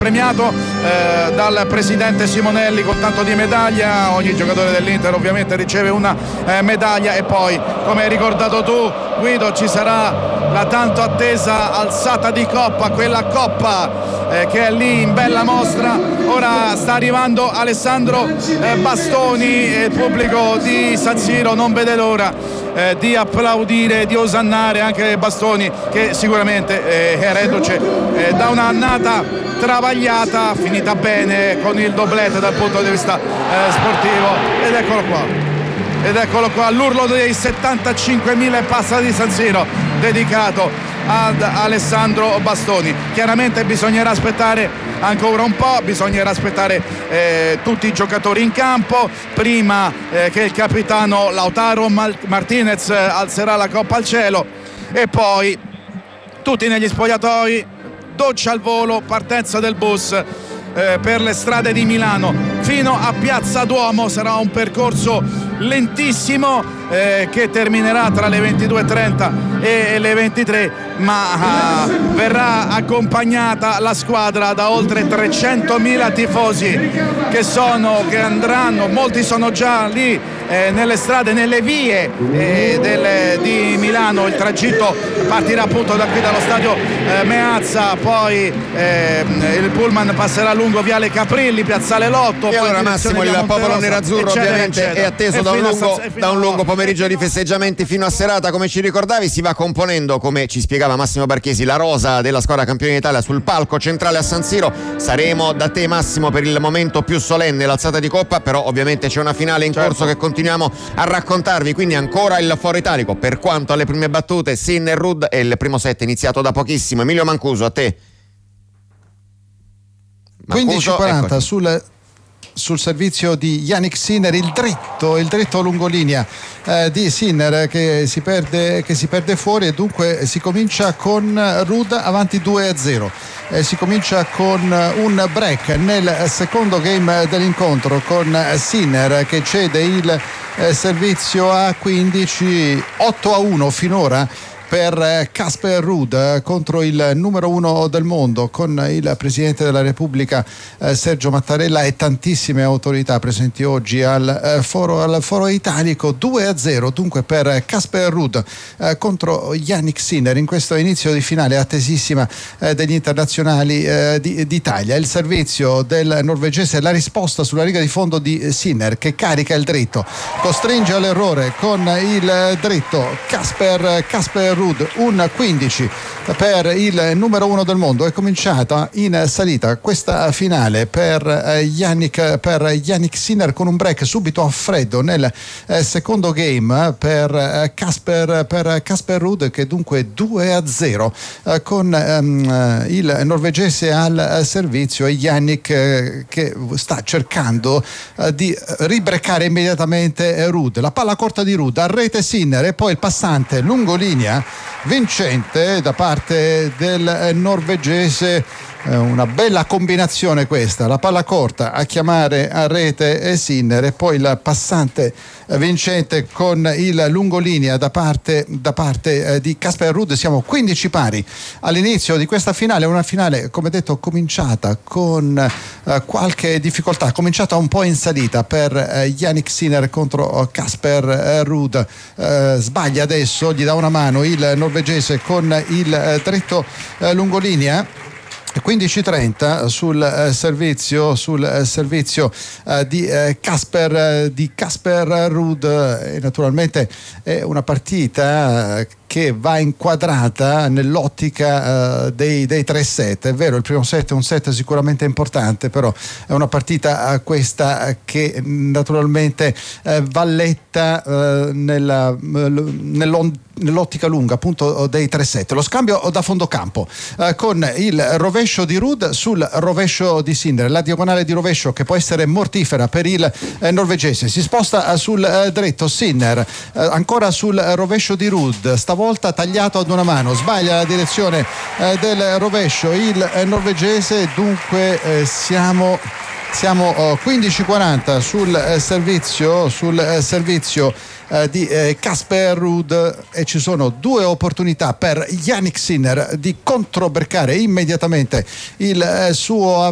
premiato dal presidente Simonelli con tanto di medaglia. Ogni giocatore dell'Inter ovviamente riceve una medaglia, e poi, come hai ricordato tu Guido, ci sarà la tanto attesa alzata di coppa, quella coppa che è lì in bella mostra. Ora sta arrivando Alessandro Bastoni e il pubblico di San Siro non vede l'ora di applaudire, di osannare anche Bastoni, che sicuramente è reduce da un'annata travagliata, finita bene con il doblete dal punto di vista sportivo. Ed eccolo qua l'urlo dei 75.000 e passa di San Siro dedicato ad Alessandro Bastoni. Chiaramente bisognerà aspettare ancora un po', bisognerà aspettare tutti i giocatori in campo prima che il capitano Lautaro Martinez alzerà la coppa al cielo, e poi tutti negli spogliatoi, doccia al volo, partenza del bus per le strade di Milano fino a Piazza Duomo. Sarà un percorso lentissimo che terminerà tra le 22:30 e le 23, ma verrà accompagnata la squadra da oltre 300.000 tifosi che andranno, molti sono già lì nelle strade, nelle vie di Milano. Il tragitto partirà appunto da qui, dallo stadio Meazza, poi il pullman passerà lungo Viale Caprilli, Piazzale Lotto, e allora Massimo, il popolo nerazzurro ovviamente è atteso da un lungo pomeriggio di festeggiamenti fino a serata. Come ci ricordavi, si va componendo, come ci spiegava Massimo Barchesi, la rosa della squadra campione d'Italia sul palco centrale a San Siro. Saremo da te, Massimo, per il momento più solenne, l'alzata di coppa, però ovviamente c'è una finale in corso che continuiamo a raccontarvi, quindi ancora il foro italico per quanto alle prime battute. Sinner, Ruud, e il primo set iniziato da pochissimo. Emilio Mancuso, a te. 15:40 sul servizio di Jannik Sinner, il dritto lungolinea di Sinner che si perde fuori, e dunque si comincia con Ruud avanti 2-0. Si comincia con un break nel secondo game dell'incontro, con Sinner che cede il servizio a 15, 8-1 finora per Casper Ruud contro il numero 1 del mondo, con il Presidente della Repubblica Sergio Mattarella e tantissime autorità presenti oggi al foro italico. 2-0 dunque per Casper Ruud contro Jannik Sinner in questo inizio di finale attesissima degli internazionali d'Italia. Il servizio del norvegese, la risposta sulla riga di fondo di Sinner, che carica il dritto, costringe all'errore con il dritto Casper Ruud. Un 15 per il numero 1 del mondo. È cominciata in salita questa finale per Jannik Sinner, con un break subito a freddo nel secondo game per Casper Ruud, che dunque 2-0 con il norvegese al servizio, e Jannik che sta cercando di ribreccare immediatamente Ruud. La palla corta di Ruud, a rete Sinner, e poi il passante lungolinea vincente da parte del norvegese. Una bella combinazione questa, la palla corta a chiamare a rete e Sinner, e poi il passante vincente con il lungolinea da parte di Casper Ruud. Siamo 15 pari all'inizio di questa finale, una finale, come detto, cominciata con qualche difficoltà, cominciata un po' in salita per Jannik Sinner contro Casper Ruud. Sbaglia adesso, gli dà una mano il norvegese con il dritto lungolinea. 15:30 sul servizio di Casper Ruud, e naturalmente è una partita che va inquadrata nell'ottica dei 3 set. È vero, il primo set è un set sicuramente importante, però è una partita questa che naturalmente va letta nell'ottica lunga appunto dei 3 set. Lo scambio da fondo campo con il rovescio di Ruud sul rovescio di Sinner, la diagonale di rovescio che può essere mortifera per il norvegese. Si sposta sul dritto Sinner, ancora sul rovescio di Ruud, stavolta tagliato ad una mano, sbaglia la direzione del rovescio il norvegese. Dunque siamo 15:40 sul servizio di Casper Ruud, e ci sono 2 opportunità per Jannik Sinner di controbercare immediatamente il suo